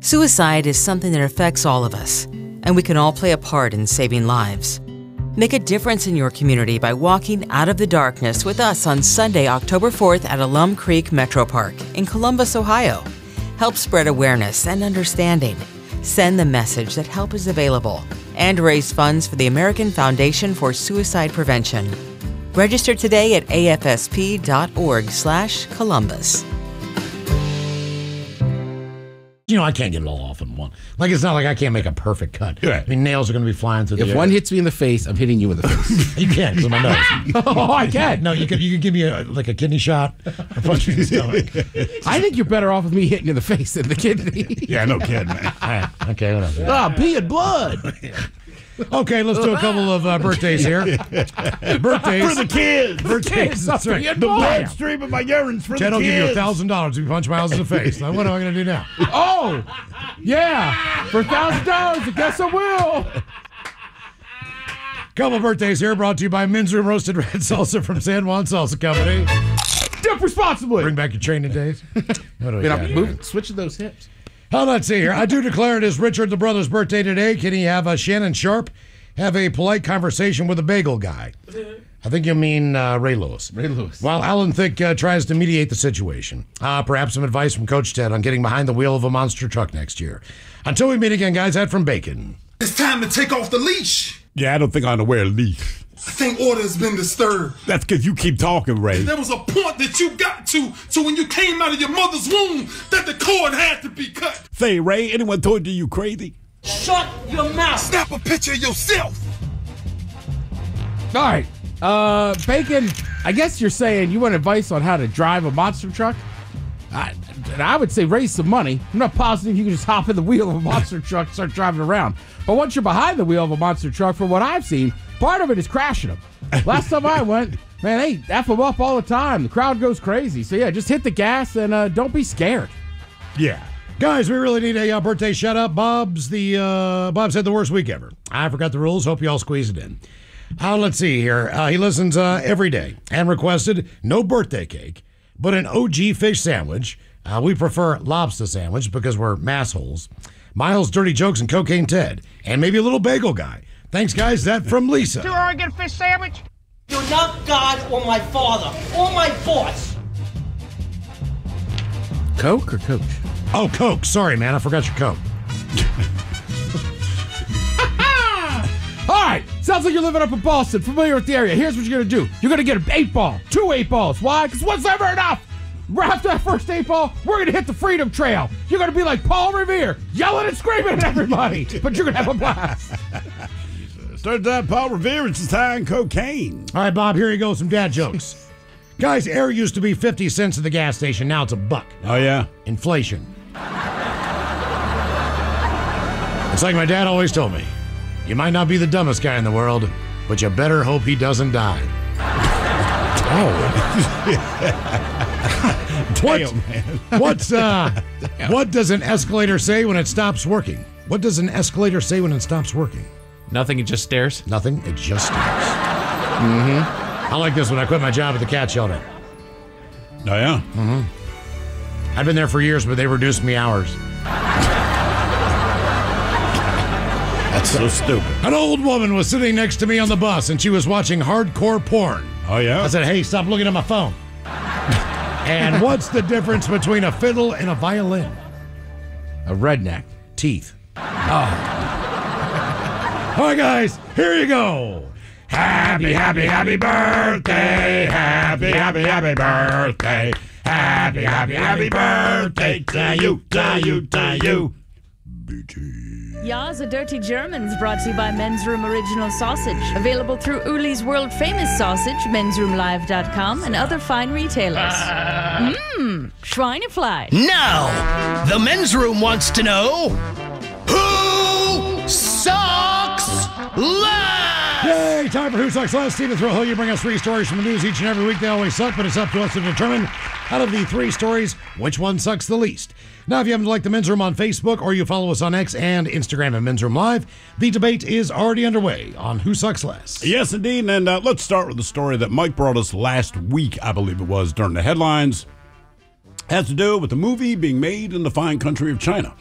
Suicide is something that affects all of us, and we can all play a part in saving lives. Make a difference in your community by walking out of the darkness with us on Sunday, October 4th at Alum Creek Metro Park in Columbus, Ohio. Help spread awareness and understanding. Send the message that help is available and raise funds for the American Foundation for Suicide Prevention. Register today at afsp.org/Columbus. I can't get it all off in one. It's not like I can't make a perfect cut. Right. I mean, nails are going to be flying through the air. If one hits me in the face, I'm hitting you in the face. You can't, because of my nose. Oh, I can. No, you could give me a kidney shot or punch me in the stomach. I think you're better off with me hitting you in the face than the kidney. Yeah, no kidding, man. All right. Okay, whatever. Pee and blood. Okay, let's do a couple of birthdays here. Birthdays. For the kids. Birthdays. That's right. The bloodstream of my urine's for Ted the will give kids. you $1,000 if you punch Miles in the face. Now, what am I going to do now? Oh, yeah. For $1,000, I guess I will. Couple of birthdays here brought to you by Men's Room Roasted Red Salsa from San Juan Salsa Company. Dip responsibly. Bring back your training days. What do we got? Switching those hips. Let's see here. I do declare it is Richard the brother's birthday today. Can he have Shannon Sharp have a polite conversation with a bagel guy? I think you mean Ray Lewis. Ray Lewis. While Alan Thicke tries to mediate the situation. Perhaps some advice from Coach Ted on getting behind the wheel of a monster truck next year. Until we meet again, guys, that from Bacon. It's time to take off the leash. Yeah, I don't think I ought to wear a leash. I think order has been disturbed. That's because you keep talking, Ray. There was a point that you got to when you came out of your mother's womb that the cord had to be cut. Say, Ray, anyone told you crazy? Shut your mouth. Snap a picture of yourself. All right. Bacon, I guess you're saying you want advice on how to drive a monster truck? I would say raise some money. I'm not positive you can just hop in the wheel of a monster truck and start driving around. But once you're behind the wheel of a monster truck, from what I've seen, part of it is crashing them. Last time I went, man, they F them up all the time. The crowd goes crazy. So, yeah, just hit the gas and don't be scared. Yeah. Guys, we really need a birthday shout-out. Bob had the worst week ever. I forgot the rules. Hope you all squeeze it in. Let's see here. He listens every day and requested no birthday cake, but an OG fish sandwich. We prefer lobster sandwich because we're massholes. Miles, dirty jokes, and cocaine Ted. And maybe a little bagel guy. Thanks, guys. That from Lisa. Do I get a fish sandwich? You're not God or my father or my boss. Coke or Coach? Oh, Coke. Sorry, man. I forgot your Coke. All right. Sounds like you're living up in Boston, familiar with the area. Here's what you're going to do. You're going to get an 8-ball, 2 8-balls. Why? Because one's never enough. After that first 8-ball, we're going to hit the Freedom Trail. You're going to be like Paul Revere, yelling and screaming at everybody, but you're going to have a blast. Turns out Paul Revere is tying cocaine. All right, Bob, here you go. Some dad jokes. Guys, air used to be 50 cents at the gas station. Now it's $1. Oh, yeah? Inflation. It's like my dad always told me. You might not be the dumbest guy in the world, but you better hope he doesn't die. What does an escalator say when it stops working? What does an escalator say when it stops working? Nothing, it just stares. Nothing, it just stares. I like this when I quit my job at the cat shelter. Oh, yeah? I've been there for years, but they reduced me hours. That's so stupid. An old woman was sitting next to me on the bus, and she was watching hardcore porn. Oh, yeah? I said, hey, stop looking at my phone. And what's the difference between a fiddle and a violin? A redneck. Teeth. All right, guys, here you go. Happy, happy, happy birthday. Happy, happy, happy birthday. Happy, happy, happy birthday to you, to you, to you. Ya's a Dirty Germans brought to you by Men's Room Original Sausage. Available through Uli's World Famous Sausage, mensroomlive.com, and other fine retailers. Schweinefleisch. Now, the men's room wants to know who sucks less? Yay! Time for Who Sucks Less. Steven Thrill, you bring us 3 stories from the news each and every week. They always suck, but it's up to us to determine out of the 3 stories which one sucks the least. Now, if you happen to like the Men's Room on Facebook or you follow us on X and Instagram at Men's Room Live, the debate is already underway on Who Sucks Less. Yes, indeed. And let's start with the story that Mike brought us last week, I believe it was, during the headlines. Has to do with the movie being made in the fine country of China.